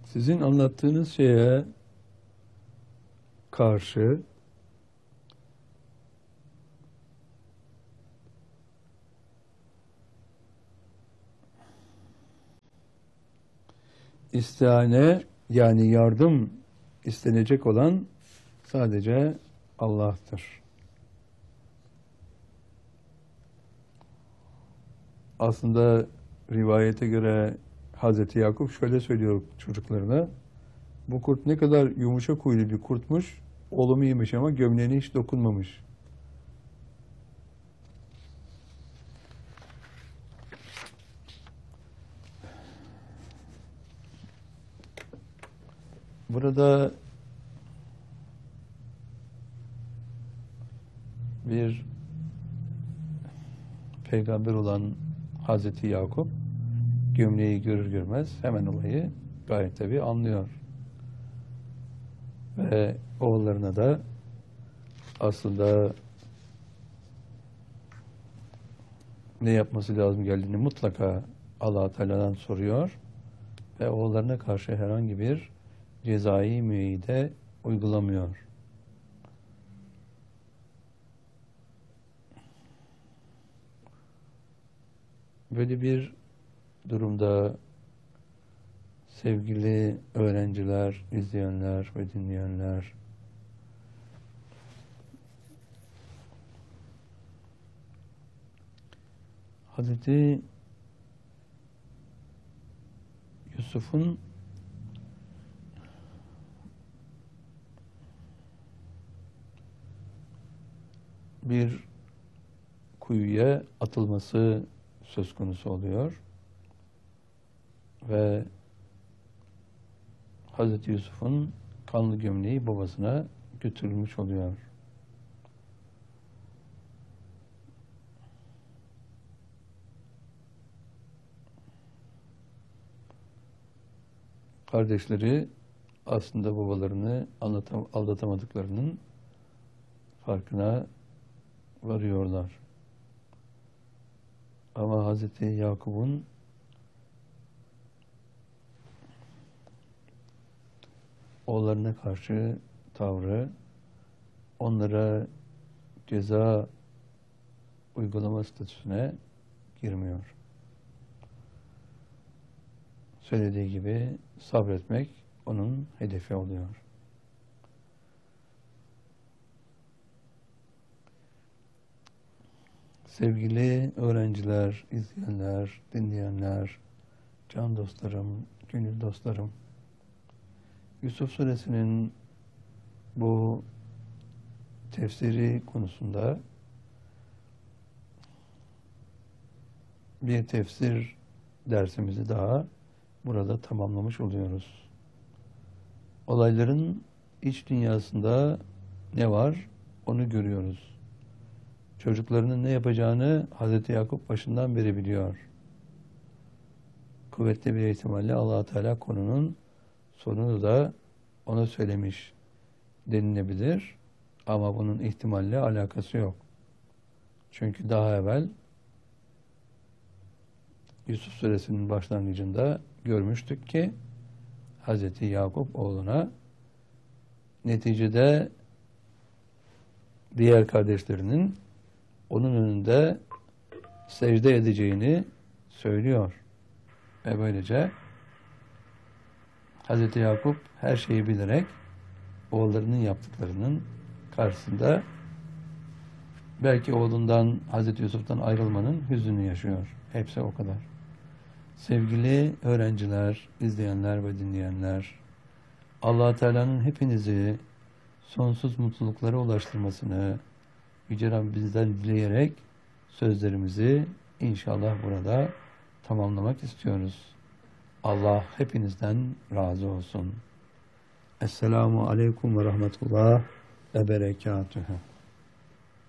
Sizin anlattığınız şeye karşı istihane, yani yardım istenecek olan sadece Allah'tır. Aslında rivayete göre Hazreti Yakup şöyle söylüyor çocuklarına: bu kurt ne kadar yumuşak huylu bir kurtmuş, oğlumu yemiş ama gömleğine hiç dokunmamış. Burada bir peygamber olan Hazreti Yakup gömleği görür görmez hemen olayı gayet tabii anlıyor. Ve oğullarına da aslında ne yapması lazım geldiğini mutlaka Allah-u Teala'dan soruyor ve oğullarına karşı herhangi bir cezai müeyyide uygulamıyor. Böyle bir durumda sevgili öğrenciler, izleyenler ve dinleyenler, Hazreti Yusuf'un bir kuyuya atılması söz konusu oluyor ve Hazreti Yusuf'un kanlı gömleği babasına götürülmüş oluyor. Kardeşleri aslında babalarını aldatamadıklarının farkına varıyorlar. Ama Hazreti Yakup'un oğullarına karşı tavrı onlara ceza uygulama statüsüne girmiyor. Söylediği gibi sabretmek onun hedefi oluyor. Sevgili öğrenciler, izleyenler, dinleyenler, can dostlarım, gönül dostlarım, Yusuf Suresinin bu tefsiri konusunda bir tefsir dersimizi daha burada tamamlamış oluyoruz. Olayların iç dünyasında ne var onu görüyoruz. Çocuklarının ne yapacağını Hazreti Yakup başından beri biliyor. Kuvvetli bir ihtimalle Allah-u Teala konunun sonunu da ona söylemiş denilebilir. Ama bunun ihtimalle alakası yok. Çünkü daha evvel Yusuf Suresinin başlangıcında görmüştük ki Hazreti Yakup oğluna neticede diğer kardeşlerinin onun önünde secde edeceğini söylüyor. Ve böylece Hazreti Yakup her şeyi bilerek oğullarının yaptıklarının karşısında belki oğlundan, Hazreti Yusuf'tan ayrılmanın hüznünü yaşıyor. Hepsi o kadar. Sevgili öğrenciler, izleyenler ve dinleyenler, Allah-u Teala'nın hepinizi sonsuz mutluluklara ulaştırmasını Yüce Rabbimizden dileyerek sözlerimizi inşallah burada tamamlamak istiyoruz. Allah hepinizden razı olsun. Esselamu Aleyküm ve Rahmetullah ve Berekatühü.